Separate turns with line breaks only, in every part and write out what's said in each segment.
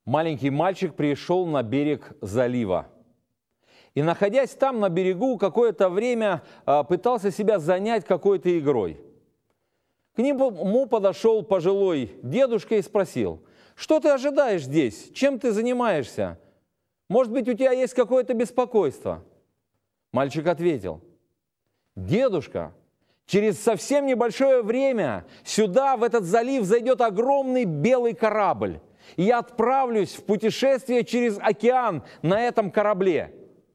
Маленький мальчик пришел на берег залива. И, находясь там на берегу, какое-то время пытался себя занять какой-то игрой. К нему подошел пожилой дедушка и спросил: «Что ты ожидаешь здесь? Чем ты занимаешься? Может быть, у тебя есть какое-то беспокойство?» Мальчик ответил: «Дедушка, через совсем небольшое время сюда, в этот залив, зайдет огромный белый корабль, и я отправлюсь в путешествие через океан на этом корабле».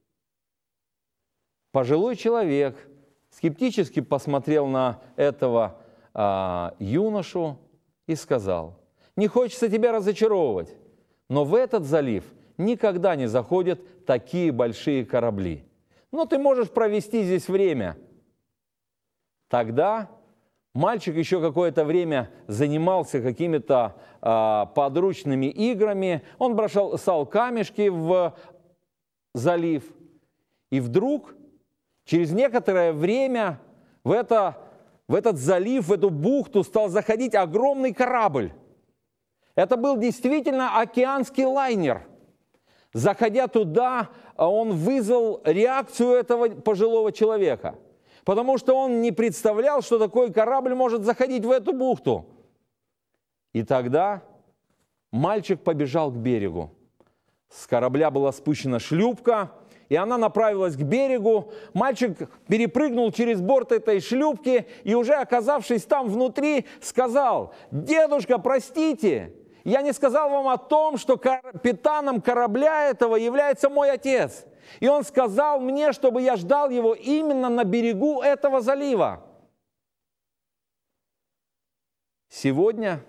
Пожилой человек скептически посмотрел на этого юношу и сказал: «Не хочется тебя разочаровывать, но в этот залив никогда не заходят такие большие корабли. Но ты можешь провести здесь время». Тогда мальчик еще какое-то время занимался какими-то подручными играми. Он бросал камешки в залив. И вдруг, через некоторое время, в этот залив, в эту бухту стал заходить огромный корабль. Это был действительно океанский лайнер. Заходя туда, он вызвал реакцию этого пожилого человека, потому что он не представлял, что такой корабль может заходить в эту бухту. И тогда мальчик побежал к берегу. С корабля была спущена шлюпка, и она направилась к берегу. Мальчик перепрыгнул через борт этой шлюпки и, уже оказавшись там внутри, сказал: «Дедушка, простите, я не сказал вам о том, что капитаном корабля этого является мой отец. И он сказал мне, чтобы я ждал его именно на берегу этого залива». Сегодня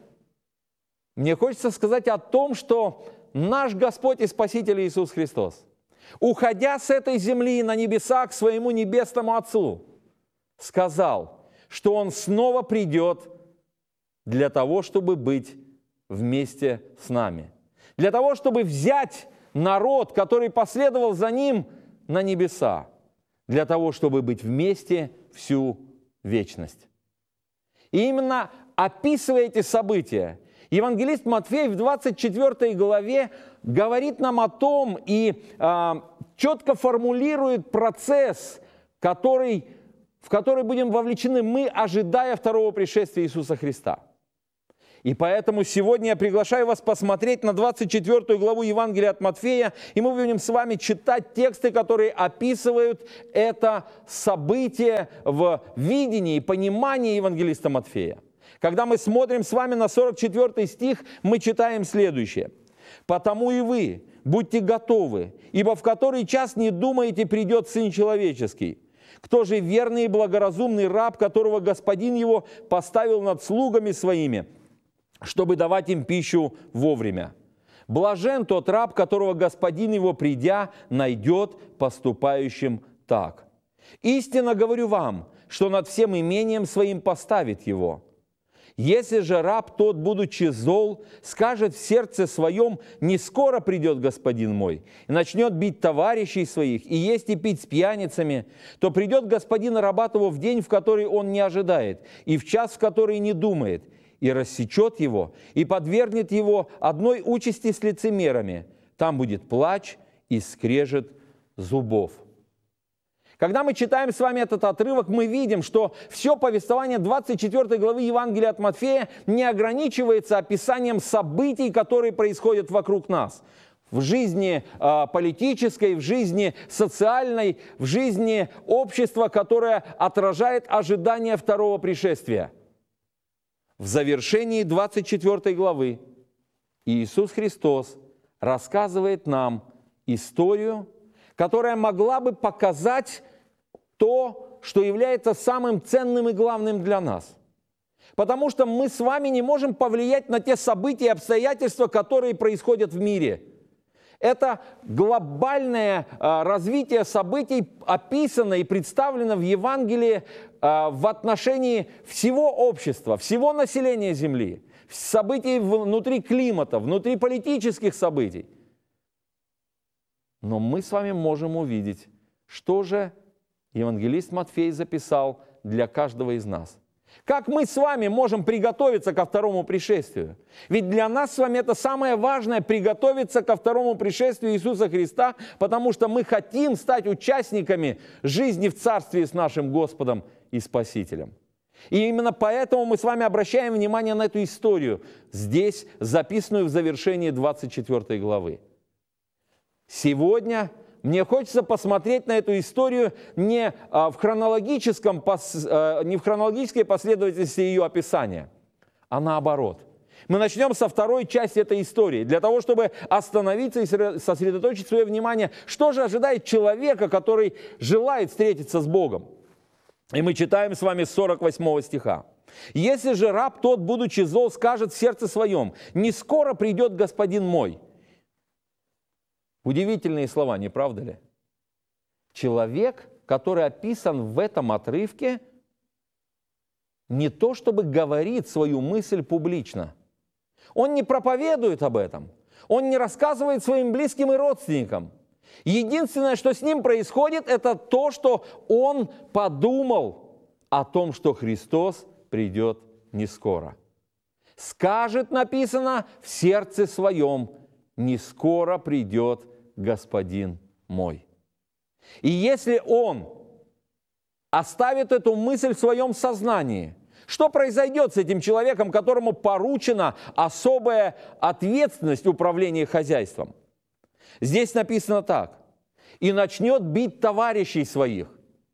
мне хочется сказать о том, что наш Господь и Спаситель Иисус Христос, уходя с этой земли на небеса к своему небесному Отцу, сказал, что Он снова придет для того, чтобы быть вместе с нами. Для того, чтобы взять народ, который последовал за Ним, на небеса. Для того, чтобы быть вместе всю вечность. И именно описывая эти события, евангелист Матфей в 24 главе говорит нам о том и четко формулирует процесс, в который будем вовлечены мы, ожидая второго пришествия Иисуса Христа. И поэтому сегодня я приглашаю вас посмотреть на 24 главу Евангелия от Матфея, и мы будем с вами читать тексты, которые описывают это событие в видении и понимании евангелиста Матфея. Когда мы смотрим с вами на 44 стих, мы читаем следующее. «Потому и вы будьте готовы, ибо в который час не думаете, придет Сын Человеческий. Кто же верный и благоразумный раб, которого господин его поставил над слугами своими, чтобы давать им пищу вовремя? Блажен тот раб, которого господин его, придя, найдет поступающим так. Истинно говорю вам, что над всем имением своим поставит его. Если же раб тот, будучи зол, скажет в сердце своем: не скоро придет господин мой, и начнет бить товарищей своих, и есть и пить с пьяницами, то придет господин раба того в день, в который он не ожидает, и в час, в который не думает, и рассечет его, и подвергнет его одной участи с лицемерами. Там будет плач и скрежет зубов». Когда мы читаем с вами этот отрывок, мы видим, что все повествование 24 главы Евангелия от Матфея не ограничивается описанием событий, которые происходят вокруг нас. В жизни политической, в жизни социальной, в жизни общества, которое отражает ожидания второго пришествия. В завершении 24 главы Иисус Христос рассказывает нам историю, которая могла бы показать то, что является самым ценным и главным для нас. Потому что мы с вами не можем повлиять на те события и обстоятельства, которые происходят в мире. Это глобальное развитие событий описано и представлено в Евангелии в отношении всего общества, всего населения Земли, событий внутри климата, внутри политических событий. Но мы с вами можем увидеть, что же евангелист Матфей записал для каждого из нас. Как мы с вами можем приготовиться ко второму пришествию? Ведь для нас с вами это самое важное — приготовиться ко второму пришествию Иисуса Христа, потому что мы хотим стать участниками жизни в Царстве с нашим Господом и Спасителем. И именно поэтому мы с вами обращаем внимание на эту историю, здесь записанную в завершении 24 главы. Сегодня мне хочется посмотреть на эту историю не в хронологической последовательности ее описания, а наоборот. Мы начнем со второй части этой истории, для того, чтобы остановиться и сосредоточить свое внимание, что же ожидает человека, который желает встретиться с Богом. И мы читаем с вами с 48 стиха. «Если же раб тот, будучи зол, скажет в сердце своем: не скоро придет господин мой». Удивительные слова, не правда ли? Человек, который описан в этом отрывке, не то чтобы говорит свою мысль публично. Он не проповедует об этом. Он не рассказывает своим близким и родственникам. Единственное, что с ним происходит, это то, что он подумал о том, что Христос придет не скоро. Скажет, написано, в сердце своем: не скоро придет господин мой. И если он оставит эту мысль в своем сознании, что произойдет с этим человеком, которому поручена особая ответственность управления хозяйством? Здесь написано так: «И начнет бить товарищей своих».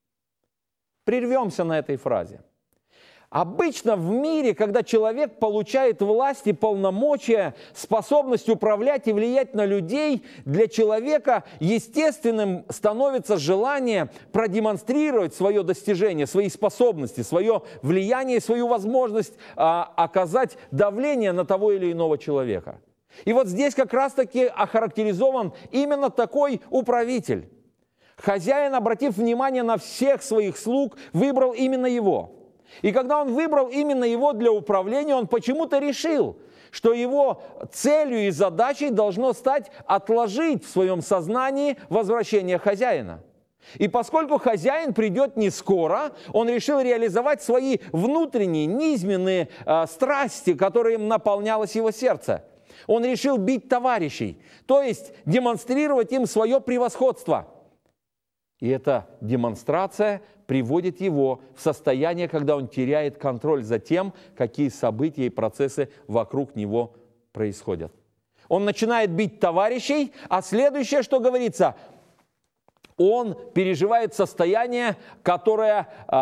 Прервемся на этой фразе. Обычно в мире, когда человек получает власть и полномочия, способность управлять и влиять на людей, для человека естественным становится желание продемонстрировать свое достижение, свои способности, свое влияние, свою возможность оказать давление на того или иного человека. И вот здесь как раз-таки охарактеризован именно такой управитель. Хозяин, обратив внимание на всех своих слуг, выбрал именно его. И когда он выбрал именно его для управления, он почему-то решил, что его целью и задачей должно стать отложить в своем сознании возвращение хозяина. И поскольку хозяин придет не скоро, он решил реализовать свои внутренние, низменные страсти, которыми наполнялось его сердце. Он решил бить товарищей, то есть демонстрировать им свое превосходство. И эта демонстрация приводит его в состояние, когда он теряет контроль за тем, какие события и процессы вокруг него происходят. Он начинает бить товарищей, а следующее, что говорится, он переживает состояние, которое